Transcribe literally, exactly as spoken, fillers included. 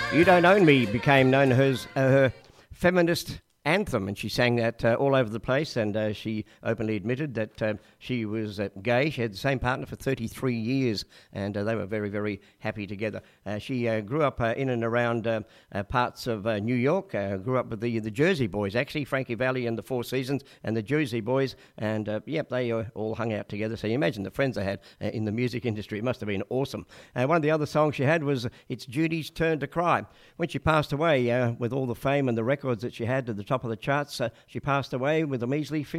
You Don't Own Me became known as uh, her feminist anthem, and she sang that uh, all over the place, and uh, she openly admitted that uh, she was uh, gay. She had the same partner for thirty-three years, and uh, they were very, very happy together. Uh, she uh, grew up uh, in and around uh, uh, parts of uh, New York, uh, grew up with the, the Jersey Boys, actually, Frankie Valli and the Four Seasons, and the Jersey Boys, and uh, yep, they uh, all hung out together. So you imagine the friends they had uh, in the music industry. It must have been awesome. Uh, one of the other songs she had was It's Judy's Turn to Cry. When she passed away, uh, with all the fame and the records that she had at the top of the charts, uh, she passed away with a measly